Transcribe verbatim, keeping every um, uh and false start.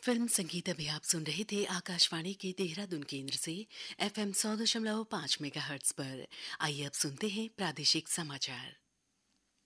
Film संगीत अभी आप सुन रहे थे आकाशवाणी के देहरादून केंद्र से एफ एम सौ दशमलव पाँच मेगा हर्ट्स पर। आइए अब सुनते हैं प्रादेशिक समाचार।